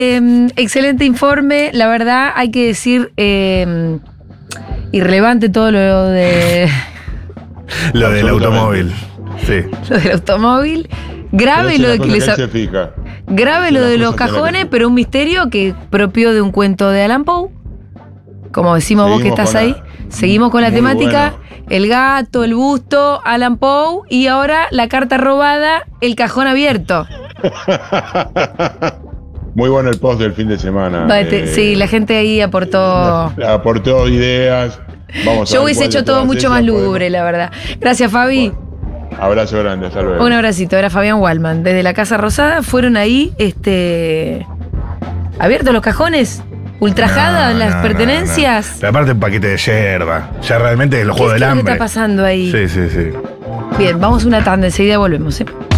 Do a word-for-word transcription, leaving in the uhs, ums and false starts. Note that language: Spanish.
Eh, excelente informe, la verdad hay que decir eh, irrelevante todo lo de Lo del automóvil. Sí. lo del automóvil. Grave lo de que les se fija. grave lo de los cajones, pero un misterio que propio de un cuento de Allan Poe. Como decimos vos que estás ahí. Seguimos con la temática. Bueno. El gato, el busto, Allan Poe y ahora la carta robada, el cajón abierto. Muy bueno el post del fin de semana. Vale, eh, sí, la gente ahí aportó. Aportó ideas. Vamos a Yo ver hubiese cuál hecho de todo todas mucho esas más podemos- lúgubre, la verdad. Gracias, Fabi. Bueno, abrazo grande, hasta luego. Un abracito. Era Fabián Wallman. Desde la Casa Rosada fueron ahí, este. abiertos los cajones, ultrajadas No, las no, pertenencias. no, no. Pero aparte un paquete de yerba. Ya realmente es los ¿Qué juegos es del lo que hambre. está pasando ahí? Sí, sí, sí. Bien, vamos a una tanda, enseguida volvemos. ¿eh?